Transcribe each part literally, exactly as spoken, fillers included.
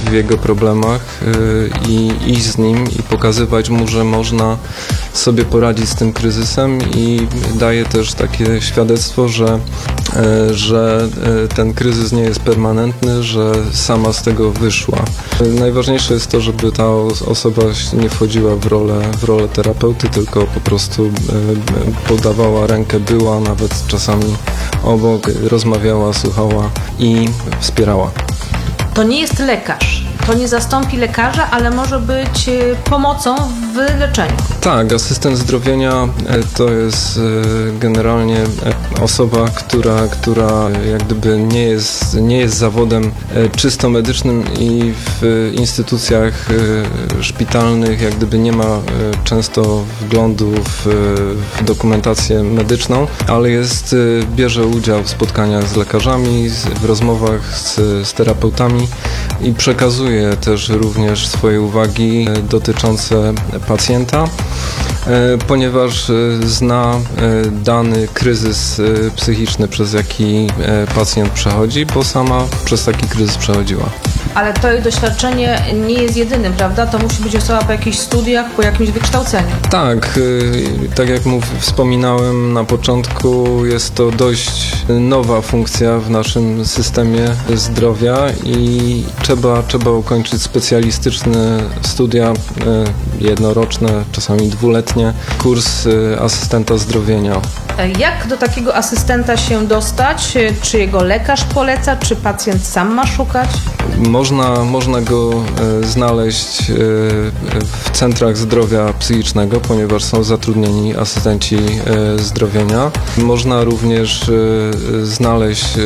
w jego problemach i iść z nim i pokazywać mu, że można sobie poradzić z tym kryzysem, i daje też takie świadectwo, że, że ten kryzys nie jest permanentny, że sama z tego wyszła. Najważniejsze jest to, żeby ta osoba nie wchodziła w rolę, w rolę terapeuty, tylko po prostu podawała rękę, była nawet czasami obok, rozmawiała, słuchała i wspierała. To nie jest lekarz, to nie zastąpi lekarza, ale może być pomocą w leczeniu. Tak, asystent zdrowienia to jest generalnie osoba, która, która jak gdyby nie jest, nie jest zawodem czysto medycznym i w instytucjach szpitalnych jak gdyby nie ma często wglądu w, w dokumentację medyczną, ale jest, bierze udział w spotkaniach z lekarzami, w rozmowach z, z terapeutami i przekazuje też również swoje uwagi dotyczące pacjenta, ponieważ zna dany kryzys psychiczny, przez jaki pacjent przechodzi, bo sama przez taki kryzys przechodziła. Ale to jej doświadczenie nie jest jedynym, prawda? To musi być osoba po jakichś studiach, po jakimś wykształceniu. Tak, tak jak mów, wspominałem na początku, jest to dość nowa funkcja w naszym systemie zdrowia i trzeba, trzeba ukończyć specjalistyczne studia, jednoroczne, czasami dwuletnie, kurs asystenta zdrowienia. Jak do takiego asystenta się dostać? Czy jego lekarz poleca, czy pacjent sam ma szukać? Można, można go e, znaleźć e, w centrach zdrowia psychicznego, ponieważ są zatrudnieni asystenci e, zdrowienia. Można również e, znaleźć e,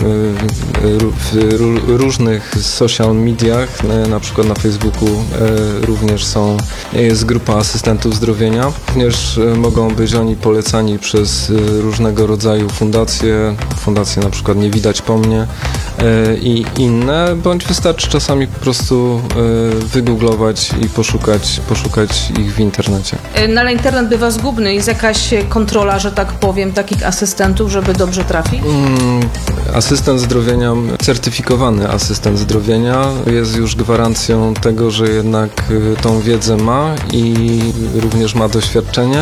w różnych social mediach, e, na przykład na Facebooku e, również są, jest grupa asystentów zdrowienia. Również e, mogą być oni polecani przez różnego rodzaju fundacje, fundacje na przykład Nie Widać Po Mnie e, i inne, bądź wystarczy czasami po prostu e, wygooglować i poszukać, poszukać ich w internecie. No ale internet bywa zgubny. Jest jakaś kontrola, że tak powiem, takich asystentów, żeby dobrze trafić? Mm, asystent zdrowienia, certyfikowany asystent zdrowienia jest już gwarancją tego, że jednak tą wiedzę ma i również ma doświadczenie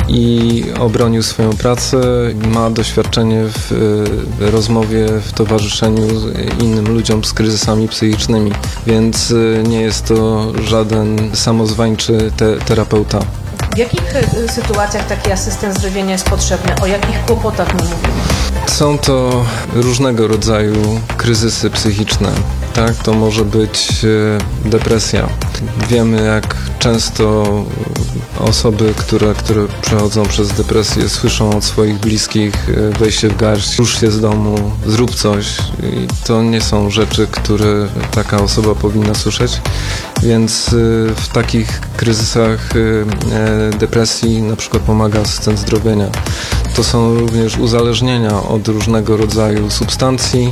i obronił swoją pracę, ma doświadczenie w rozmowie, w towarzyszeniu innym ludziom z kryzysami psychicznymi, więc nie jest to żaden samozwańczy te, terapeuta. W jakich sytuacjach taki asystent zdrowienia jest potrzebny? O jakich kłopotach my mówimy? Są to różnego rodzaju kryzysy psychiczne. Tak, to może być depresja. Wiemy, jak często osoby, które, które przechodzą przez depresję, słyszą od swoich bliskich: weź się w garść, rusz się z domu, zrób coś. I to nie są rzeczy, które taka osoba powinna słyszeć. Więc w takich kryzysach depresji na przykład pomaga asystent zdrowienia. To są również uzależnienia od różnego rodzaju substancji,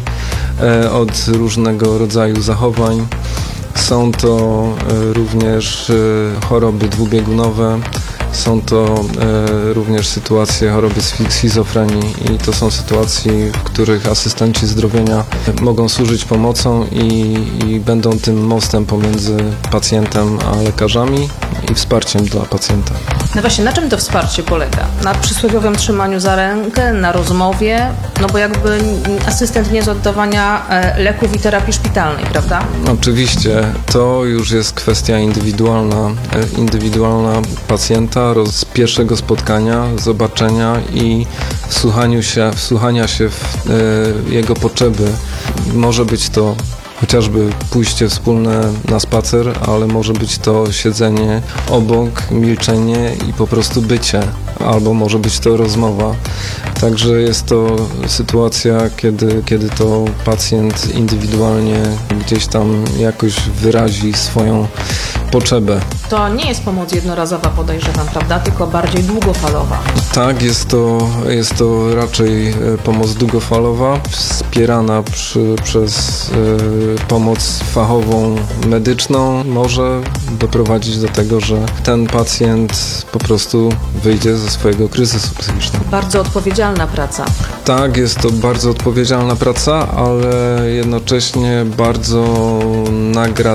od różnego rodzaju zachowań. Są to również choroby dwubiegunowe, są to również sytuacje choroby schizofrenii i to są sytuacje, w których asystenci zdrowienia mogą służyć pomocą i, i będą tym mostem pomiędzy pacjentem a lekarzami i wsparciem dla pacjenta. No właśnie, na czym to wsparcie polega? Na przysłowiowym trzymaniu za rękę, na rozmowie? No bo jakby asystent nie jest oddawania leków i terapii szpitalnej, prawda? Oczywiście, to już jest kwestia indywidualna, indywidualna pacjenta, z pierwszego spotkania, zobaczenia i wsłuchaniu się, wsłuchania się w e, jego potrzeby. Może być to chociażby pójście wspólne na spacer, ale może być to siedzenie obok, milczenie i po prostu bycie, albo może być to rozmowa. Także jest to sytuacja, kiedy, kiedy to pacjent indywidualnie gdzieś tam jakoś wyrazi swoją potrzebę. To nie jest pomoc jednorazowa, podejrzewam, prawda? Tylko bardziej długofalowa. Tak, jest to, jest to raczej pomoc długofalowa, wspierana przy, przez y, pomoc fachową, medyczną. Może doprowadzić do tego, że ten pacjent po prostu wyjdzie ze swojego kryzysu psychicznego. Bardzo odpowiedzialna praca. Tak, jest to bardzo odpowiedzialna praca, ale jednocześnie bardzo nagradana.